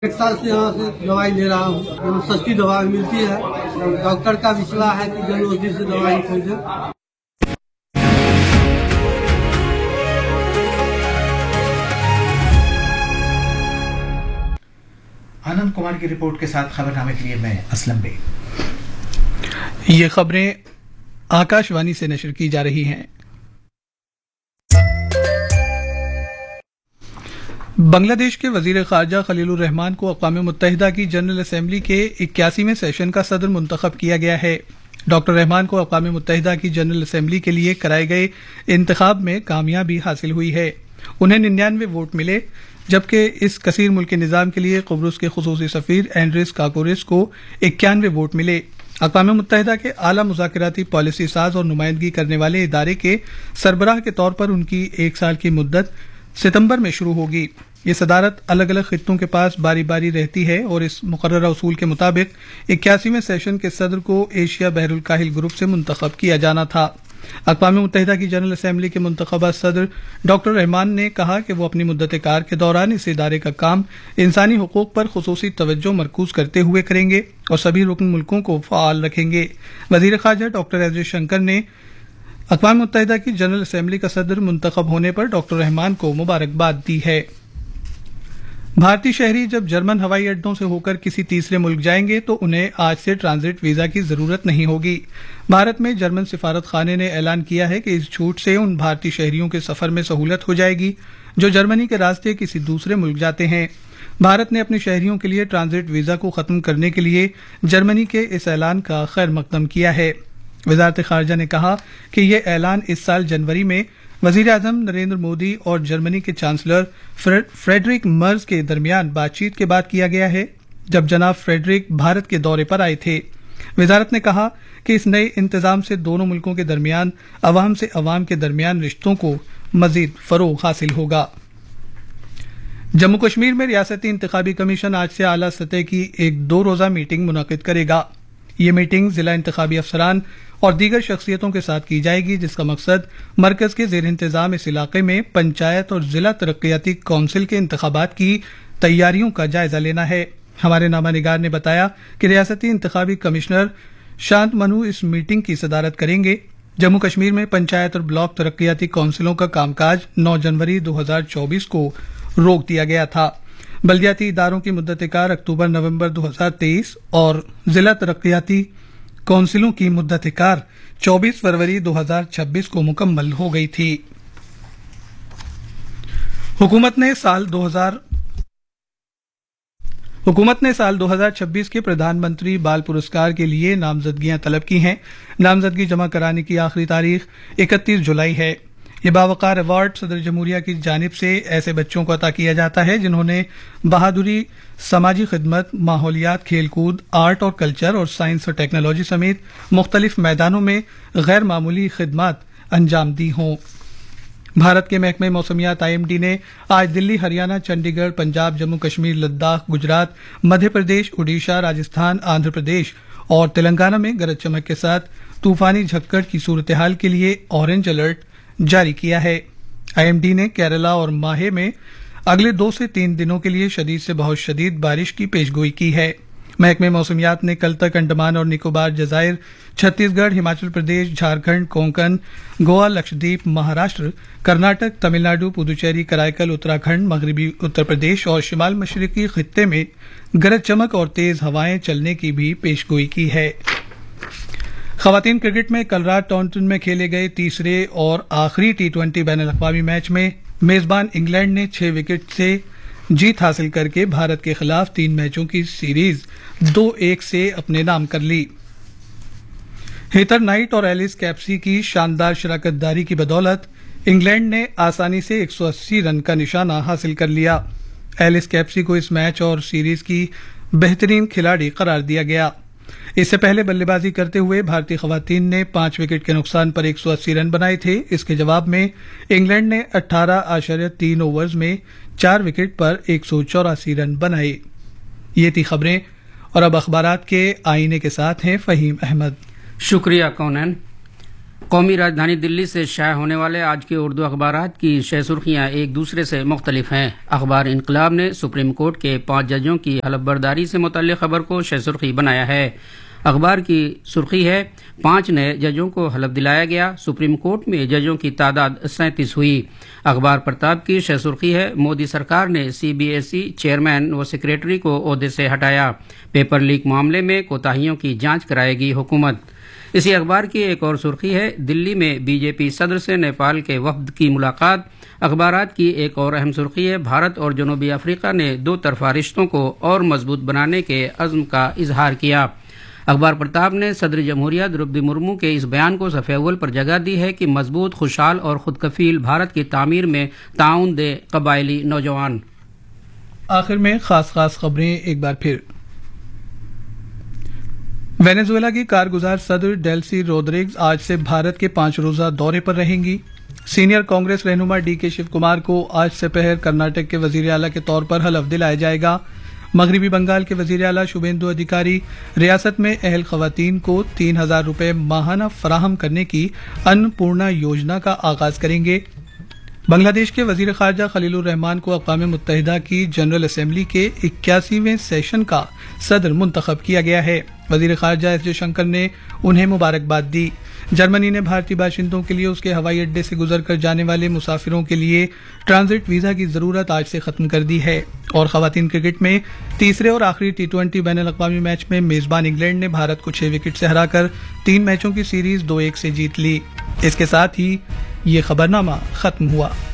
एक साल से यहाँ से दवाई ले रहा हूँ, सस्ती दवाई मिलती है। डॉक्टर का भी सलाह है कि जन औषधि से दवाई खरीदें। आनंद कुमार की रिपोर्ट के साथ खबरनामे के लिए मैं असलम बेग। ये खबरें आकाशवाणी से नशर की जा रही हैं। बांग्लादेश के वजीर खारजा खलीलुर रहमान को अक़वाम मुत्तहिदा की जनरल असेंबली के 81वें सेशन का सदर मुंतखब किया गया है। डॉक्टर रहमान को अक़वाम मुत्तहिदा की जनरल असेंबली के लिए कराए गए इंतखाब में कामयाबी हासिल हुई है। उन्हें 99 वोट मिले, जबकि इस कसीर मुल्की निज़ाम के लिए क़ब्रुस के खुसूसी सफ़ीर एंड्रिस काकोरिस को 91 वोट मिले। अक़वाम मुत्तहिदा के आला मुज़ाकराती पॉलिसी साज और नुमाइंदगी करने वाले इदारे के सरबराह के तौर पर उनकी 1 साल की मुद्दत सितंबर में शुरू होगी। ये सदारत अलग अलग खित्तों के पास बारी बारी रहती है और इस मुकर्ररा उसूल के मुताबिक 81वें सेशन के सदर को एशिया बहरुल काहिल ग्रुप से मुंतखब किया जाना था। अक़वाम मुत्तहिदा की जनरल असेंबली के मुंतखबा सदर डॉक्टर रहमान ने कहा कि वो अपनी मुद्दत कार के दौरान इस इदारे का काम इंसानी हुकूक पर खुसूसी तवज्जो मरकूज करते हुए करेंगे और सभी रुकन मुल्कों को फ़ाल रखेंगे। वज़ीर ख़ारजा डॉक्टर एस जयशंकर ने अक़वाम मुत्तहिदा की जनरल असेंबली का सदर मुंतखब होने पर डॉक्टर रहमान को मुबारकबाद दी है। भारतीय शहरी जब जर्मन हवाई अड्डों से होकर किसी तीसरे मुल्क जाएंगे तो उन्हें आज से ट्रांजिट वीजा की जरूरत नहीं होगी। भारत में जर्मन सिफारत खाने ने ऐलान किया है कि इस छूट से उन भारतीय शहरियों के सफर में सहूलत हो जाएगी जो जर्मनी के रास्ते किसी दूसरे मुल्क जाते हैं। भारत ने अपने शहरियों के लिए ट्रांजिट वीजा को खत्म करने के लिए जर्मनी के इस ऐलान का खैर मकदम किया है। वजारत खारजा ने कहा कि यह ऐलान इस साल जनवरी में वजीर आजम नरेंद्र मोदी और जर्मनी के चांसलर फ्रेडरिक मर्ज के दरमियान बातचीत के बाद किया गया है, जब जनाब फ्रेडरिक भारत के दौरे पर आए थे। वजारत ने कहा कि इस नए इंतजाम से दोनों मुल्कों के दरमियान अवाम से अवाम के दरमियान रिश्तों को मजीद फरोग हासिल होगा। जम्मू कश्मीर में रियासती इंतखाबी कमीशन आज से आला सतह की एक 2 रोजा मीटिंग मुनक़िद करेगा। ये मीटिंग जिला इंतखाबी अफसरान और दीगर शख्सियतों के साथ की जाएगी, जिसका मकसद मरकज के ज़ेर इंतजाम इस इलाके में पंचायत और जिला तरक्याती कौंसिल के इंतखाबात की तैयारियों का जायजा लेना है। हमारे नामानिगार ने बताया कि रियासती इंतखाबी कमिश्नर शांत मनु इस मीटिंग की सदारत करेंगे। जम्मू कश्मीर में पंचायत और ब्लॉक तरक्याती कौंसिलों का कामकाज 9 जनवरी 2024 को रोक दिया गया था। बल्दियाती इदारों की मुद्दत कार अक्टूबर नवंबर 2023 और जिला तरक्याती कौंसिलों की मुद्दत कार 24 फरवरी 2026 को मुकम्मल हो गई थी। हुकूमत ने साल 2026 के प्रधानमंत्री बाल पुरस्कार के लिए नामजदगियां तलब की हैं। नामजदगी जमा कराने की आखिरी तारीख 31 जुलाई है। ये बावकार अवार्ड सदर जमहूरिया की जानिब से ऐसे बच्चों को अता किया जाता है जिन्होंने बहादुरी, समाजी खिदमत, माहौलियात, खेलकूद, आर्ट और कल्चर और साइंस और टेक्नोलॉजी समेत मुख्तलिफ मैदानों में गैर मामूली खिदमत अंजाम दी हों। भारत के महकमे मौसमियात IMD ने आज दिल्ली, हरियाणा, चंडीगढ़, पंजाब, जम्मू कश्मीर, लद्दाख, गुजरात, मध्य प्रदेश, उड़ीसा, राजस्थान, आंध्र प्रदेश और तेलंगाना में गरज चमक के साथ तूफानी झक्कड़ की सूरत हाल के लिए ऑरेंज अलर्ट जारी किया है। IMD ने केरला और माहे में अगले 2 से 3 दिनों के लिए शदीद से बहुत शदीद बारिश की पेशगोई की है। महकमे मौसमियात ने कल तक अंडमान और निकोबार, जजायर, छत्तीसगढ़, हिमाचल प्रदेश, झारखंड, कोंकण, गोवा, लक्षद्वीप, महाराष्ट्र, कर्नाटक, तमिलनाडु, पुदुचेरी, कराईकल, उत्तराखंड, मगरबी उत्तर प्रदेश और शिमाल मशरकी खित्ते में गरज चमक और तेज हवाएं चलने की भी पेशगोई की है। खवातीन क्रिकेट में कल रात टॉन्टन में खेले गए तीसरे और आखिरी T20 बैनुल-अक़वामी मैच में मेजबान इंग्लैंड ने 6 विकेट से जीत हासिल करके भारत के खिलाफ 3 मैचों की सीरीज 2-1 से अपने नाम कर ली। हेथर नाइट और एलिस कैप्सी की शानदार शराकतदारी की बदौलत इंग्लैंड ने आसानी से 180 रन का निशाना हासिल कर लिया। एलिस कैप्सी को इस मैच और सीरीज की बेहतरीन खिलाड़ी करार दिया गया। इससे पहले बल्लेबाजी करते हुए भारतीय खवातीन ने 5 विकेट के नुकसान पर 180 रन बनाए थे। इसके जवाब में इंग्लैंड ने 18.3 ओवर्स में 4 विकेट पर 184 रन बनाए। ये थी खबरें और अब अखबारात के आईने के साथ हैं फहीम अहमद। शुक्रिया कौनैन। قومی راجدھانی دلی سے شائع ہونے والے آج کے اردو اخبارات کی شہ سرخیاں ایک دوسرے سے مختلف ہیں۔ اخبار انقلاب نے سپریم کورٹ کے 5 ججوں کی حلف برداری سے متعلق خبر کو شہ سرخی بنایا ہے۔ اخبار کی سرخی ہے 5 نئے ججوں کو حلف دلایا گیا، سپریم کورٹ میں ججوں کی تعداد 37 ہوئی۔ اخبار پرتاب کی شہ سرخی ہے مودی سرکار نے CBSE چیئرمین و سیکریٹری کو عہدے سے ہٹایا، پیپر لیک معاملے میں کوتاہیوں کی جانچ کرائے گی حکومت۔ اسی اخبار کی ایک اور سرخی ہے دلی میں BJP صدر سے نیپال کے وفد کی ملاقات۔ اخبارات کی ایک اور اہم سرخی ہے بھارت اور جنوبی افریقہ نے 2 طرفہ رشتوں کو اور مضبوط بنانے کے عزم کا اظہار کیا۔ اخبار پرتاب نے صدر جمہوریہ دروپدی مرمو کے اس بیان کو صفحہ اول پر جگہ دی ہے کہ مضبوط، خوشحال اور خود کفیل بھارت کی تعمیر میں تعاون دے قبائلی نوجوان۔ آخر میں خاص خبریں ایک بار پھر۔ وینیزویلا کی کارگزار صدر ڈیلسی رودریگز آج سے بھارت کے 5 روزہ دورے پر رہیں گی۔ سینئر کانگریس رہنما DK شیو کمار کو آج سے پہر کرناٹک کے وزیر اعلیٰ کے طور پر حلف دلایا جائے گا۔ مغربی بنگال کے وزیر اعلیٰ شوبھیندو ادھیکاری ریاست میں اہل خواتین کو 3000 روپے ماہانہ فراہم کرنے کی ان پورنا یوجنا کا آغاز کریں گے۔ بنگلہ دیش کے وزیر خارجہ خلیل الرحمان کو اقوام متحدہ کی جنرل اسمبلی کے 81ویں سیشن کا صدر منتخب کیا گیا ہے۔ وزیر خارجہ ایس جے شنکر نے انہیں مبارکباد دی۔ جرمنی نے بھارتی باشندوں کے لیے اس کے ہوائی اڈے سے گزر کر جانے والے مسافروں کے لیے ٹرانزٹ ویزا کی ضرورت آج سے ختم کر دی ہے۔ اور خواتین کرکٹ میں تیسرے اور آخری T20 بین الاقوامی میچ میں میزبان انگلینڈ نے بھارت کو 6 وکٹ سے ہرا کر 3 میچوں کی سیریز 2-1 سے جیت لی۔ اس کے ساتھ ہی یہ خبرنامہ ختم ہوا۔